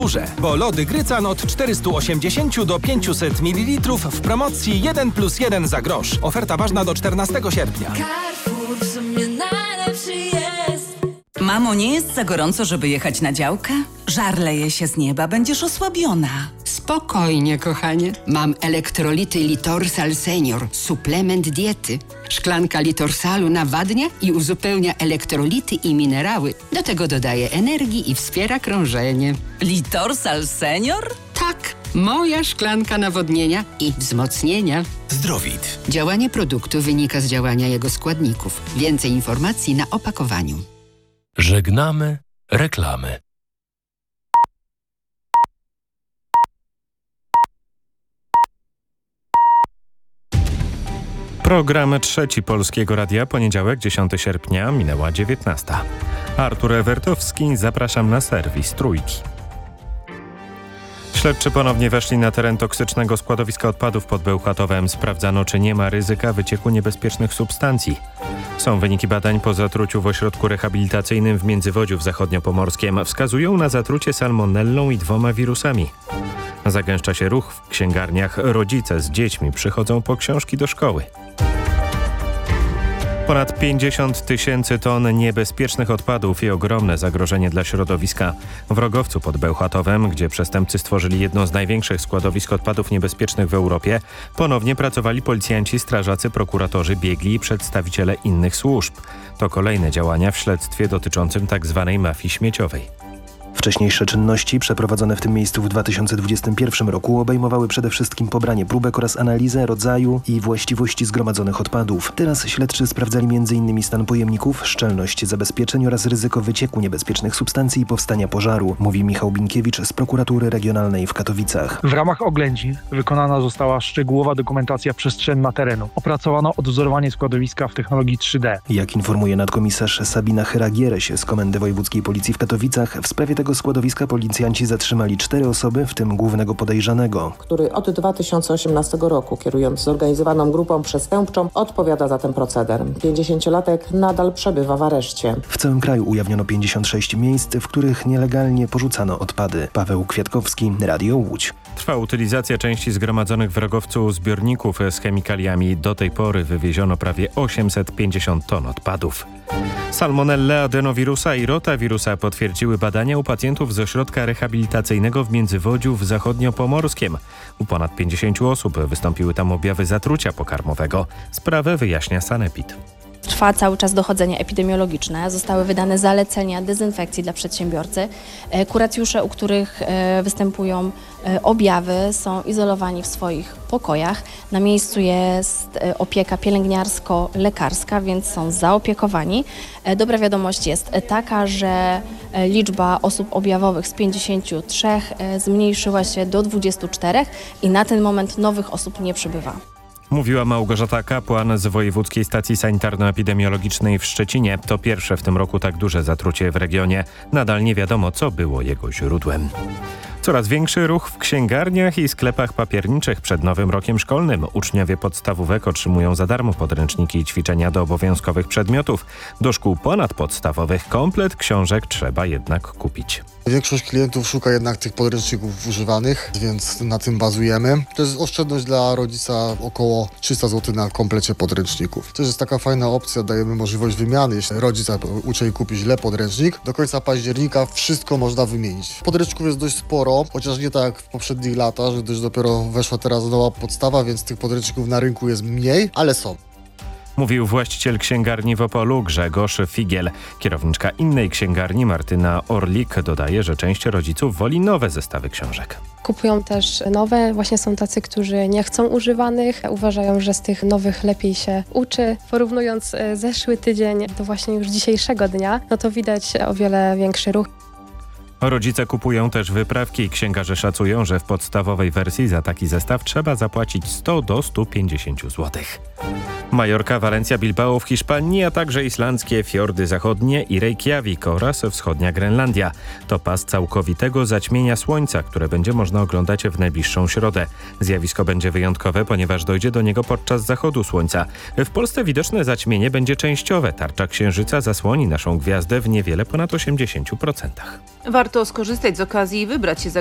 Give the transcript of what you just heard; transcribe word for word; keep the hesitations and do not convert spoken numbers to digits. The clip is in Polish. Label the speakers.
Speaker 1: Bo lody Grycan od czterysta osiemdziesiąt do pięćset mililitrów w promocji jeden plus jeden za grosz. Oferta ważna do czternastego sierpnia.
Speaker 2: Carrefour w sumie najlepszy jest.
Speaker 3: Mamo, nie jest za gorąco, żeby jechać na działkę? Żar leje się z nieba, będziesz osłabiona.
Speaker 4: Spokojnie, kochanie. Mam elektrolity Litorsal Senior, suplement diety. Szklanka Litorsalu nawadnia i uzupełnia elektrolity i minerały. Do tego dodaje energii i wspiera krążenie.
Speaker 3: Litorsal Senior?
Speaker 4: Tak, moja szklanka nawodnienia i wzmocnienia.
Speaker 5: Zdrowit.
Speaker 4: Działanie produktu wynika z działania jego składników. Więcej informacji na opakowaniu.
Speaker 5: Żegnamy reklamy.
Speaker 6: Program trzeci Polskiego Radia, poniedziałek, dziesiątego sierpnia, minęła dziewiętnasta. Artur Ewertowski, zapraszam na serwis Trójki. Śledczy ponownie weszli na teren toksycznego składowiska odpadów pod Bełchatowem. Sprawdzano, czy nie ma ryzyka wycieku niebezpiecznych substancji. Są wyniki badań po zatruciu w ośrodku rehabilitacyjnym w Międzywodziu w Zachodniopomorskiem. Wskazują na zatrucie salmonellą i dwoma wirusami. Zagęszcza się ruch w księgarniach. Rodzice z dziećmi przychodzą po książki do szkoły. Ponad pięćdziesiąt tysięcy ton niebezpiecznych odpadów i ogromne zagrożenie dla środowiska. W Rogowcu pod Bełchatowem, gdzie przestępcy stworzyli jedno z największych składowisk odpadów niebezpiecznych w Europie, ponownie pracowali policjanci, strażacy, prokuratorzy, biegli i przedstawiciele innych służb. To kolejne działania w śledztwie dotyczącym tzw. mafii śmieciowej.
Speaker 7: Wcześniejsze czynności przeprowadzone w tym miejscu w dwa tysiące dwudziestym pierwszym roku obejmowały przede wszystkim pobranie próbek oraz analizę rodzaju i właściwości zgromadzonych odpadów. Teraz śledczy sprawdzali między innymi stan pojemników, szczelność zabezpieczeń oraz ryzyko wycieku niebezpiecznych substancji i powstania pożaru, mówi Michał Binkiewicz z Prokuratury Regionalnej w Katowicach.
Speaker 8: W ramach oględzin wykonana została szczegółowa dokumentacja przestrzenna terenu. Opracowano odwzorowanie składowiska w technologii trzy D.
Speaker 7: Jak informuje nadkomisarz Sabina Chyra-Giereś z Komendy Wojewódzkiej Policji w Katowicach, w sprawie tego składowiska policjanci zatrzymali cztery osoby, w tym głównego podejrzanego,
Speaker 9: który od dwa tysiące osiemnastego roku, kierując zorganizowaną grupą przestępczą, odpowiada za ten proceder. pięćdziesięciolatek nadal przebywa w areszcie.
Speaker 7: W całym kraju ujawniono pięćdziesiąt sześć miejsc, w których nielegalnie porzucano odpady. Paweł Kwiatkowski, Radio Łódź.
Speaker 6: Trwa utylizacja części zgromadzonych w Rogowcu zbiorników z chemikaliami. Do tej pory wywieziono prawie osiemset pięćdziesiąt ton odpadów. Salmonellę, adenowirusa i rotawirusa potwierdziły badania u pacjentów z ośrodka rehabilitacyjnego w Międzywodziu w Zachodniopomorskiem. U ponad pięćdziesięciu osób wystąpiły tam objawy zatrucia pokarmowego. Sprawę wyjaśnia sanepid.
Speaker 10: Trwa cały czas dochodzenie epidemiologiczne. Zostały wydane zalecenia dezynfekcji dla przedsiębiorcy. Kuracjusze, u których występują objawy, są izolowani w swoich pokojach. Na miejscu jest opieka pielęgniarsko-lekarska, więc są zaopiekowani. Dobra wiadomość jest taka, że liczba osób objawowych z pięćdziesięciu trzech zmniejszyła się do dwudziestu czterech i na ten moment nowych osób nie przybywa.
Speaker 6: Mówiła Małgorzata Kapłan z Wojewódzkiej Stacji Sanitarno-Epidemiologicznej w Szczecinie. To pierwsze w tym roku tak duże zatrucie w regionie. Nadal nie wiadomo, co było jego źródłem. Coraz większy ruch w księgarniach i sklepach papierniczych przed nowym rokiem szkolnym. Uczniowie podstawówek otrzymują za darmo podręczniki i ćwiczenia do obowiązkowych przedmiotów. Do szkół ponadpodstawowych komplet książek trzeba jednak kupić.
Speaker 11: Większość klientów szuka jednak tych podręczników używanych, więc na tym bazujemy. To jest oszczędność dla rodzica około trzysta złotych na komplecie podręczników. To jest taka fajna opcja, dajemy możliwość wymiany. Jeśli rodzic albo uczeń kupi źle podręcznik, do końca października wszystko można wymienić. Podręczników jest dość sporo, chociaż nie tak jak w poprzednich latach, że też dopiero weszła teraz nowa podstawa, więc tych podręczników na rynku jest mniej, ale są.
Speaker 6: Mówił właściciel księgarni w Opolu Grzegorz Figiel. Kierowniczka innej księgarni Martyna Orlik dodaje, że część rodziców woli nowe zestawy książek.
Speaker 12: Kupują też nowe, właśnie są tacy, którzy nie chcą używanych, uważają, że z tych nowych lepiej się uczy. Porównując zeszły tydzień do właśnie już dzisiejszego dnia, no to widać o wiele większy ruch.
Speaker 6: Rodzice kupują też wyprawki. Księgarze szacują, że w podstawowej wersji za taki zestaw trzeba zapłacić sto do stu pięćdziesięciu złotych. Majorka, Walencja, Bilbao w Hiszpanii, a także islandzkie fiordy zachodnie i Reykjavik oraz wschodnia Grenlandia. To pas całkowitego zaćmienia słońca, które będzie można oglądać w najbliższą środę. Zjawisko będzie wyjątkowe, ponieważ dojdzie do niego podczas zachodu słońca. W Polsce widoczne zaćmienie będzie częściowe. Tarcza księżyca zasłoni naszą gwiazdę w niewiele ponad osiemdziesięciu procentach.
Speaker 13: Warto skorzystać z okazji i wybrać się za